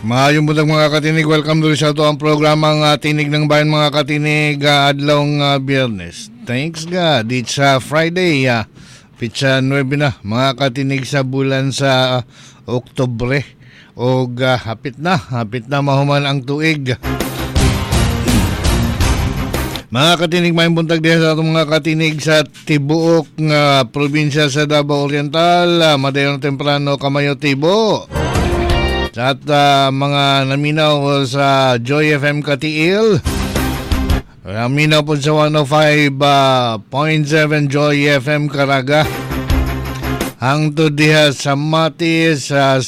Maayong buntag mga katinig, welcome to sa ang programang Tinig ng Bayan mga katinig, adlong Biyernes. Thanks God, it's Friday, pitsa 9 na mga katinig sa bulan sa Oktubre. O hapit na mahuman ang tuig. Mga katinig, may buntag din sa atong mga katinig sa tibuok nga probinsya sa Davao Oriental, madayong temprano kamayo tibo. At mga naminaw sa Joy FM Katiil, naminaw po sa 105.7 Joy FM Caraga, hangtod diha sa Matis, sa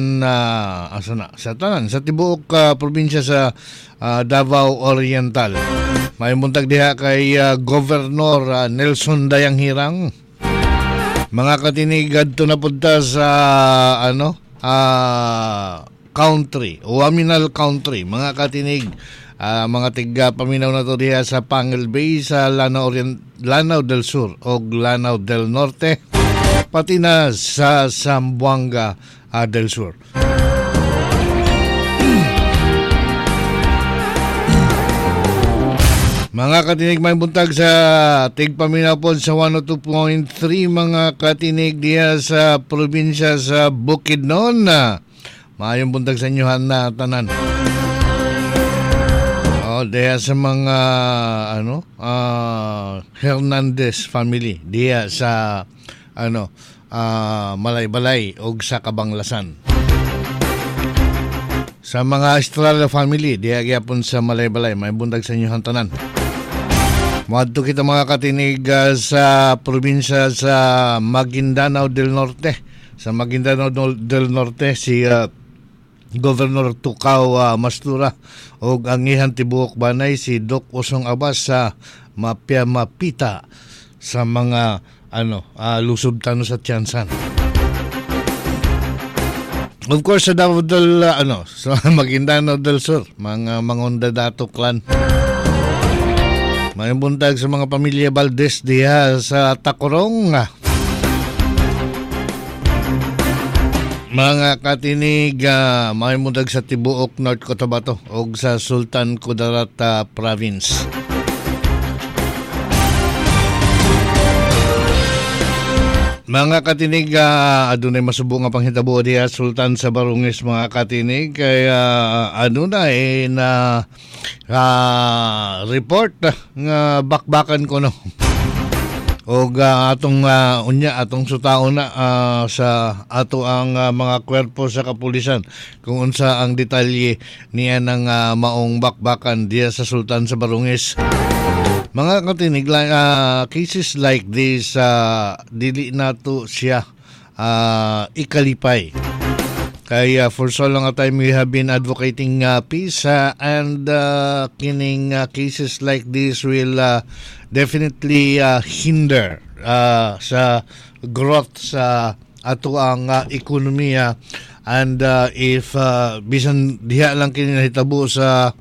tibuok probinsya sa Davao Oriental. May buntag diha kay Governor Nelson Dayang Hirang. Mga katinig, adto na punta sa country, Waminal Country, mga katinig, mga tiga paminaw na to diha sa Pangil Bay, sa Lanao del Sur o Lanao del Norte, pati na sa Zamboanga del Sur. Mga katinig, may buntag sa tigpaminaw po sa 102.3 mga katinig diya sa probinsya sa Bukidnon. Maayong buntag sa inyohan na tanan. Diya sa mga Hernandez family diya sa Malay-Balay o sa Kabanglasan. Sa mga Estrada family diya gyapon sa Malay-Balay, may buntag sa inyohan tanan. Madto kita mga katinig sa probinsya sa Maguindanao del Norte. Sa Maguindanao del Norte, si Governor Tukaw Mastura o ang ihan tibuok banay si Doc Osong Abas sa mapita sa mga lusob tano sa Tiansan. Of course sa Davao sa Maguindanao del Sur, mga Mangonda Dato clan. May buntag sa mga pamilya Valdez diha sa Tacorong. Mga katinig, may buntag sa tibuok North Cotabato o sa Sultan Kudarat Province. Mga katinig, adunay masubo nga panghitabo diha Sultan sa Barungis mga katinig, kaya adunay na report nga bakbakan ko no. Og atong atong sutaon na sa ato ang mga kwerpo sa kapulisan kung unsa ang detalye niya ng maong bakbakan diya sa Sultan sa Barungis. Mga katinig, cases like this, dili nato siya ikalipay. Kaya for so long a time we have been advocating peace and kining cases like this will definitely hinder sa growth sa ato ang ekonomiya, and if bisan diha lang kini nahitabo sa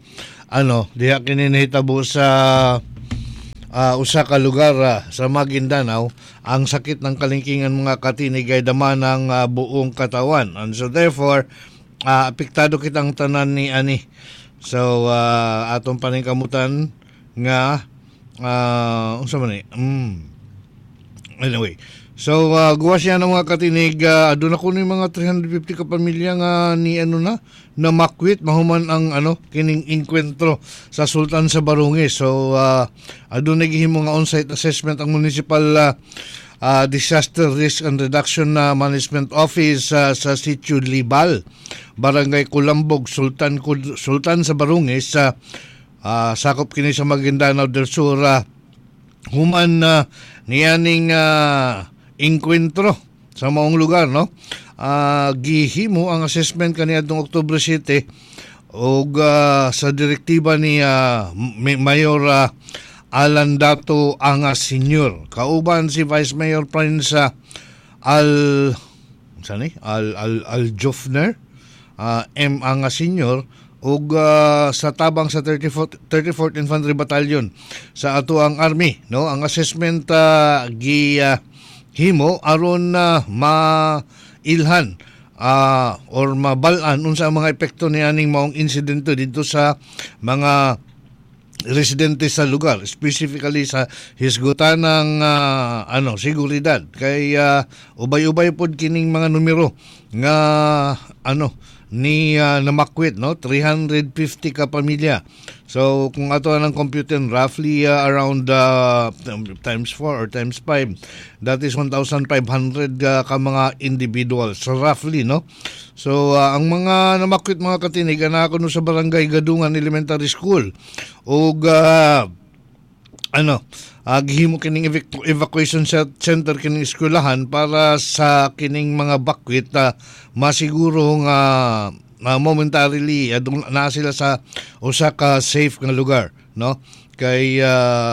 usa ka lugar sa Maguindanao, ang sakit ng kalingkingan mga katinig ay dama ng buong katawan, and so therefore apektado kitang tanan ni ani. So atong paningkamutan nga unsa man ni anyway, so guwas yan ng mga katinig, doon ako ni mga 350 ka pamilya nga ni na makwit mahuman ang kining inkwentro sa Sultan sa Barungis. So doon naghihimo nga on-site assessment ang Municipal Disaster Risk and Reduction Management Office sa Sitio Libal, Barangay Kulambog, Sultan sa Barungis, sakop kini sa Maguindanao del Sur, human niyaning inkwentro sa maong lugar, no? Gihimo ang assessment kaniadtong Oktubre 7 og sa direktiba ni Mayor Alan Dato ang Senior, kauban si Vice Mayor Prince Al Jofner M ang Senior, ug sa tabang sa 34th Infantry Battalion sa ato ang Army, no? Ang assessment himo aron mailhan or mabalaan unsa ang mga epekto ni aning maong insidente dito sa mga residente sa lugar, specifically sa hisgutan ng seguridad. Kay ubay-ubay pod kining mga numero nga namakwit, no, 350 ka pamilya. So kung ato ang computer, roughly around times 4 or times 5, that is 1,500 ka mga individuals. So roughly, no. So ang mga namakwit mga katinig ana kuno sa Barangay Gadungan Elementary School ug gihimo kining evacuation center kining eskwelahan para sa kining mga bakwit masiguro nga momentarily na sila sa usa ka safe nga lugar, no. Kay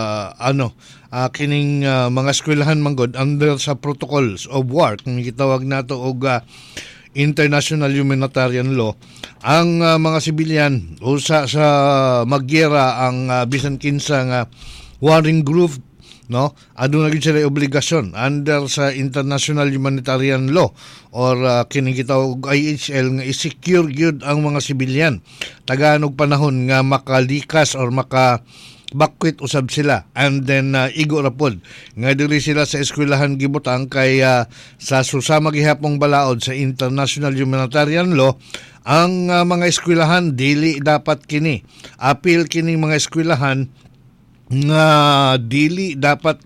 kining mga eskwelahan manggod under sa protocols of war kung gitawag nato og international humanitarian law, ang mga sibilyan usa sa magyera ang bisan kinsa nga warring group, no, aduna gyud sila obligasyon under sa international humanitarian law or kining gitawag IHL nga i-secure gyud ang mga sibilyan tagaan og panahon nga makalikas or bakwit usab sila, and then igo ra pod nga diri sila sa eskwelahan gibutang kay sa susama gihapong balaod sa international humanitarian law ang mga eskwelahan dili dapat kini apil kining mga eskwelahan nga dili dapat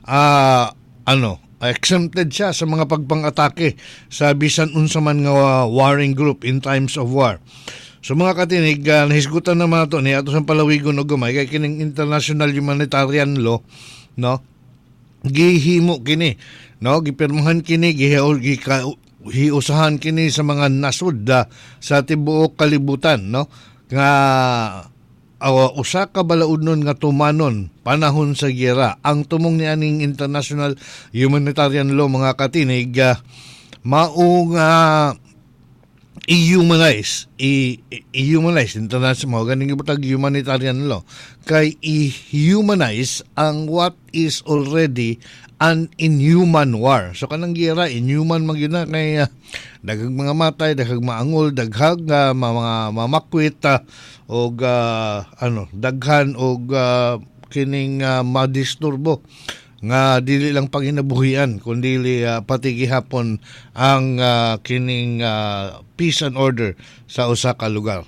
exempted siya sa mga pagpang-atake sa bisan unsa man nga warring group in times of war. So mga katinig, nahisgutan naman ito ni ato sa palawigon o gamay kay kining international humanitarian law, no, gihimo kini, no, gipirmahan kini, giusahan kini sa mga nasud sa tibuok kalibutan, no, nga usa ka balaod nun nga tumanon panahon sa giyera. Ang tumong ni aning international humanitarian law mga katinig maong i-humanize international ganing gibutag humanitarian law kay i-humanize ang what is already an inhuman war. So kanang giyera inhuman man gyud na kay daghang mga matay, daghang maangol, daghang mga mamakwit og daghan og kining madisturbo nga dili lang panginabuhian kundi pati gihapon ang kining peace and order sa usa ka lugar.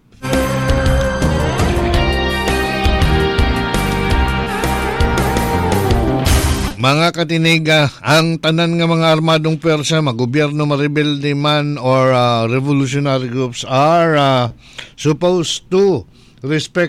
Mga katinig, ang tanan nga mga armadong pwersa, magobyerno, marebelde man or revolutionary groups are supposed to respect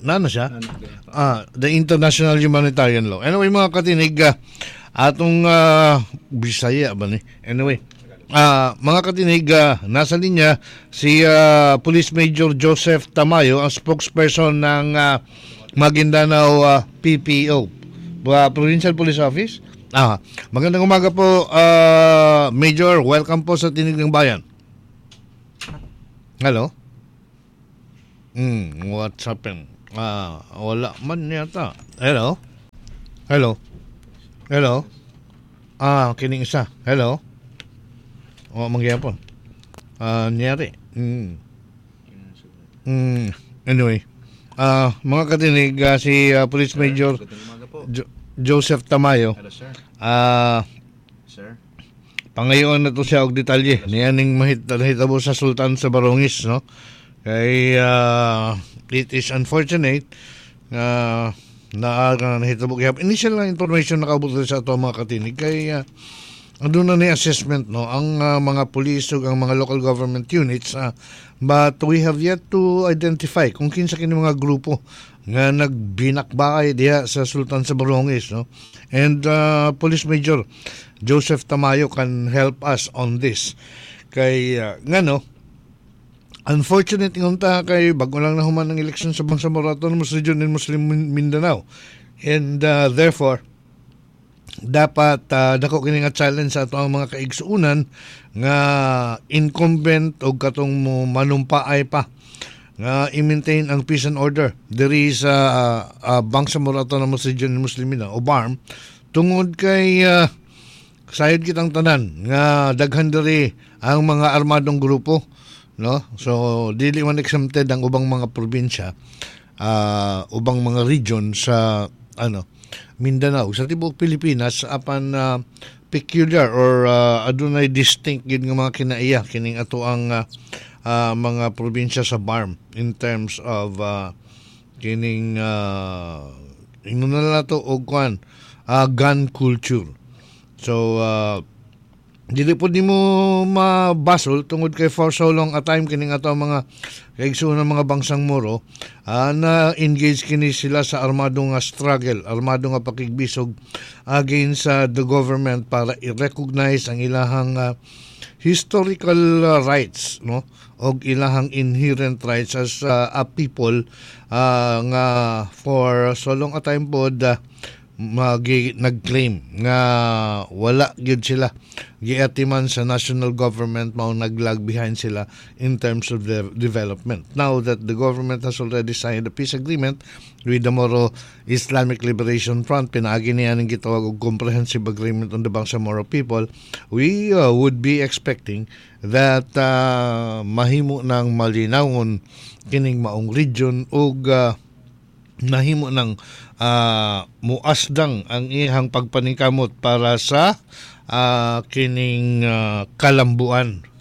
the international humanitarian law. Anyway mga katinig, atong Bisaya ba ni? Anyway, mga katinig, nasa linya si Police Major Joseph Tamayo, ang spokesperson ng Maguindanao PPO, Provincial Police Office. Magandang umaga po, Major. Welcome po sa Tinig ng Bayan. Hello? What's happened? Wala man yata. Hello? Hello? Hello? Kining isa. Hello? Mangyapon. Niyari. Anyway. Mga katinig, si Police Major Joseph Tamayo. Hello, sir. Sir. Pangayoon na to siya og detalye. Niyaning mahitabo sa Sultan sa Barongis, no? Kay it is unfortunate na nahitabo gyapon. Initial na information nakaabot sa ato mga katinig kay andun na ni assessment, no, ang mga police ug ang mga local government units, but we have yet to identify kung kinsa kini mga grupo nga nagbinakbakay diha sa Sultan sa Barongis, no. And Police Major Joseph Tamayo can help us on this kay unfortunate ngunta kay bago lang nahuman ng election sa Bangsamoro Autonomous Region in Muslim Mindanao, and therefore dapat dako kini nga challenge sa ato ang mga kaigsuunan nga incumbent o katong manumpaay pa nga i-maintain ang peace and order diri sa Bangsamoro Autonomous Region in Muslim Mindanao o BARM, tungod kay sayod kitang tanan nga daghan diri ang mga armadong grupo, no? So dili man exempted ang ubang mga probinsya, ubang mga region sa Mindanao sa tibuok Pilipinas apan peculiar or adunay distinct gid nga mga kinaiya kining ato ang mga probinsya sa BARM in terms of kining ingon na to og gun culture. So dili po di mo mabasol tungod kay for so long a time kining ato mga kaigsuon ng mga bangsang Moro na engage kini sila sa armadong struggle, armadong pakigbisog against the government para i-recognize ang ilahang historical rights, no, og ilahang inherent rights as a people nga for so long a time pod nag-claim nga wala gyud sila giatiman sa national government mao naglag behind sila in terms of their development. Now that the government has already signed a peace agreement with the Moro Islamic Liberation Front, pinaagi niya ng gitawag og comprehensive agreement on the Bangsamoro people, we would be expecting that mahimo ng malinawon kining maong region og nahimo ng muasdang ang ihang pagpaningkamot para sa kining kalambuan